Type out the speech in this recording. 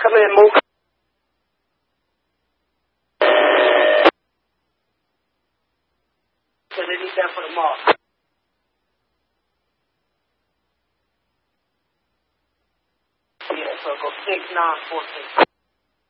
Come in, Mook. So they need that for tomorrow. Yeah, so go 6, 9, 14.